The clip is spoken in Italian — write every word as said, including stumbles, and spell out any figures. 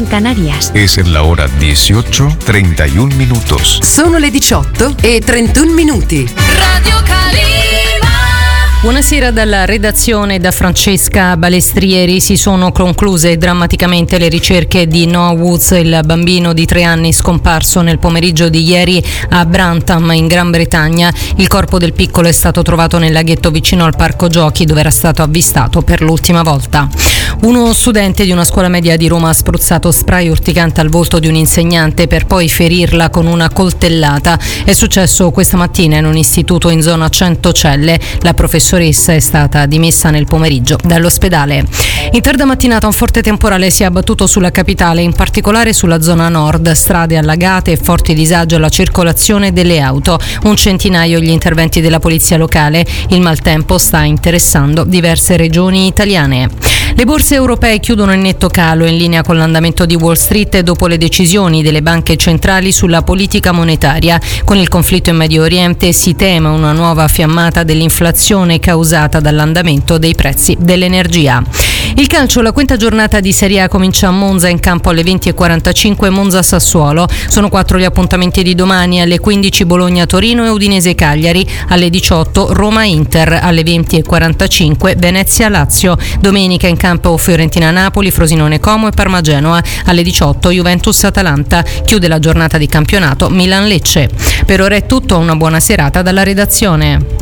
Canarias. Es la hora dieciocho treinta y un minutos. Sono le diciotto e trentuno minuti. Radio Calima. Buonasera dalla redazione, da Francesca Balestrieri. Si sono concluse drammaticamente le ricerche di Noah Woods, il bambino di tre anni scomparso nel pomeriggio di ieri a Brantham in Gran Bretagna. Il corpo del piccolo è stato trovato nel laghetto vicino al parco giochi, dove era stato avvistato per l'ultima volta. Uno studente di una scuola media di Roma ha spruzzato spray urticante al volto di un insegnante per poi ferirla con una coltellata. È successo questa mattina in un istituto in zona Centocelle. La professoressa è stata dimessa nel pomeriggio dall'ospedale. In tarda mattinata un forte temporale si è abbattuto sulla capitale, in particolare sulla zona nord, strade allagate e forti disagi alla circolazione delle auto. Un centinaio gli interventi della polizia locale. Il maltempo sta interessando diverse regioni italiane. Le borse europee chiudono in netto calo, in linea con l'andamento di Wall Street dopo le decisioni delle banche centrali sulla politica monetaria. Con il conflitto in Medio Oriente si teme una nuova fiammata dell'inflazione causata dall'andamento dei prezzi dell'energia. Il calcio, la quinta giornata di Serie A comincia a Monza, in campo alle venti e quarantacinque Monza-Sassuolo. Sono quattro gli appuntamenti di domani: alle quindici Bologna-Torino e Udinese-Cagliari, alle diciotto Roma-Inter, alle venti e quarantacinque Venezia-Lazio. Domenica in campo Fiorentina-Napoli, Frosinone-Como e Parma-Genoa, alle diciotto Juventus-Atalanta. Chiude la giornata di campionato Milan-Lecce. Per ora è tutto, una buona serata dalla redazione.